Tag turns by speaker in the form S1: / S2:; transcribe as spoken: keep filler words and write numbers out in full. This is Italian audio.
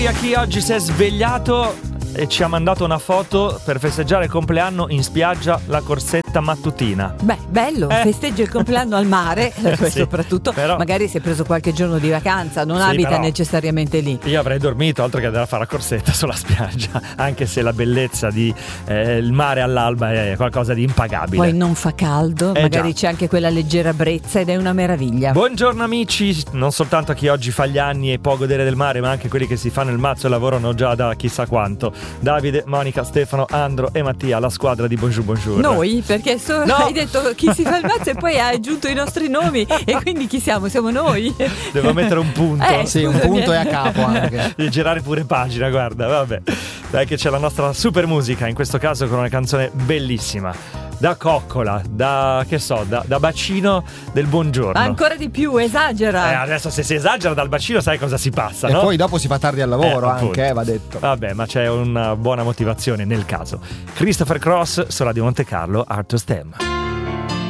S1: A chi oggi si è svegliato e ci ha mandato una foto per festeggiare il compleanno in spiaggia, la corsetta mattutina.
S2: Beh, bello,
S1: eh.
S2: festeggia il compleanno al mare, sì, soprattutto,
S1: però...
S2: magari si è preso qualche giorno di vacanza, non
S1: sì,
S2: abita
S1: però...
S2: necessariamente lì.
S1: Io avrei dormito altro che andare a fare la corsetta sulla spiaggia, anche se la bellezza di eh, il mare all'alba è qualcosa di impagabile.
S2: Poi non fa caldo,
S1: eh,
S2: magari
S1: già.
S2: c'è anche quella leggera brezza ed è una meraviglia.
S1: Buongiorno amici, non soltanto a chi oggi fa gli anni e può godere del mare, ma anche quelli che si fanno il mazzo e lavorano già da chissà quanto. Davide, Monica, Stefano, Andro e Mattia, la squadra di Bonjour Bonjour.
S2: Noi? Perché so,
S1: no.
S2: hai detto chi si fa il mazzo e poi hai aggiunto i nostri nomi e quindi chi siamo? Siamo noi.
S1: Devo mettere un punto.
S2: Eh,
S3: sì, un punto e a capo anche.
S1: E girare pure pagina, guarda, vabbè. Dai che c'è la nostra super musica, in questo caso con una canzone bellissima. Da coccola, da che so, da, da bacino del buongiorno.
S2: Ancora di più, esagera.
S1: Eh, adesso se si esagera dal bacino sai cosa si passa,
S3: e
S1: no?
S3: E poi dopo si fa tardi al lavoro
S1: eh,
S3: anche, eh, va detto.
S1: Vabbè, ma c'è una buona motivazione nel caso. Christopher Cross, Sola di Monte Carlo, Art to Stem.